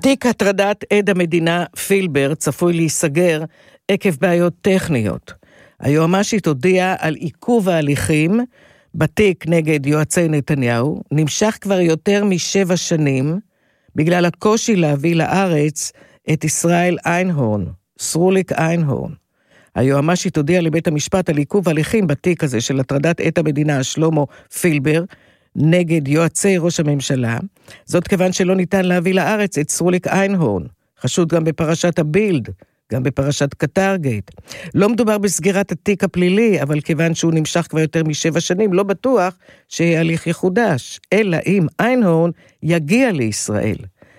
תיק הטרדת עד המדינה פילבר צפוי להיסגר עקב בעיות טכניות. היועמ"שית הודיעה על עיכוב ההליכים בתיק נגד יועצי נתניהו, נמשך כבר יותר מ7 שנים, בגלל הקושי להביא לארץ את ישראל איינהורן, סרוליק איינהורן. היועמ"שית הודיעה לבית המשפט על עיכוב הליכים בתיק הזה של הטרדת עד המדינה שלמה פילבר, נגד יועצי ראש הממשלה, זאת כיוון שלא ניתן להביא לארץ את סרוליק איינהורן, חשוד גם בפרשת הבילד, גם בפרשת קטרגייט. לא מדובר בסגירת התיק הפלילי, אבל כיוון שהוא נמשך כבר יותר מ7 שנים, לא בטוח שההליך יחודש, אלא אם איינהורן יגיע לישראל.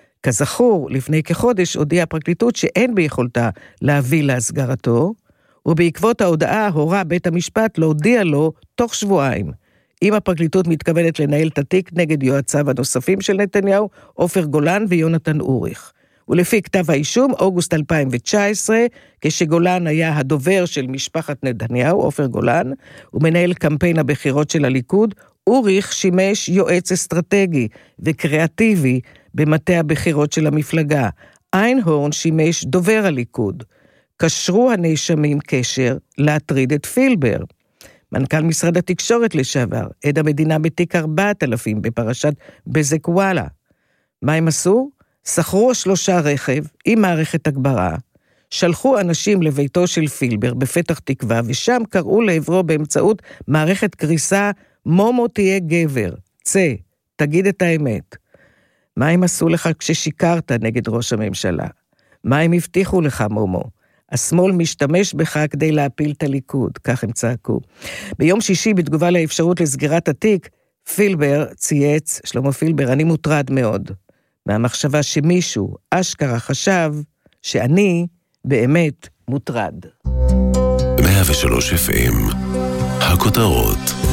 כזכור, לפני כחודש הודיעה הפרקליטות שאין ביכולתה להביא להסגרתו, ובעקבות ההודעה הורה בית המשפט להודיע לו תוך שבועיים. אם הפרקליטות מתכוונת לנהל את התיק נגד יועציו הנוספים של נתניהו, עופר גולן ויונתן אוריך. ולפי כתב האישום, אוגוסט 2019, כשגולן היה הדובר של משפחת נתניהו, עופר גולן, ומנהל קמפיין הבחירות של הליכוד, אוריך שימש יועץ אסטרטגי וקריאטיבי במטה הבחירות של המפלגה. איינהורן שימש דובר הליכוד. קשרו הנאשמים קשר להטריד את פילבר. מנכ"ל משרד התקשורת לשעבר, עד המדינה בתיק 4000 בפרשת בזק וואלה. מה הם עשו? שכרו 3 רכב עם מערכת הגברה, שלחו אנשים לביתו של פילבר בפתח תקווה, ושם קראו לעברו באמצעות מערכת קריסה, מומו תהיה גבר, צא, תגיד את האמת. מה הם עשו לך כששיקרת נגד ראש הממשלה? מה הם הבטיחו לך, מומו? השמאל משתמש בך כדי להפיל את הליכוד, כך הם צעקו. ביום שישי, בתגובה לאפשרות לסגירת התיק, פילבר צייץ, שלמה פילבר, אני מוטרד מאוד, מהמחשבה שמישהו אשכרה חשב שאני באמת מוטרד. 103 FM, הכותרות.